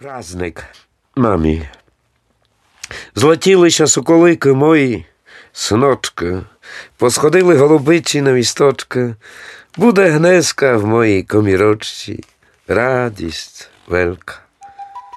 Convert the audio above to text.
Праздник мамі. Злетілися соколики мої, синочка, посходили голубичі на місточка, буде гнезка в моїй комірочці, радість велика.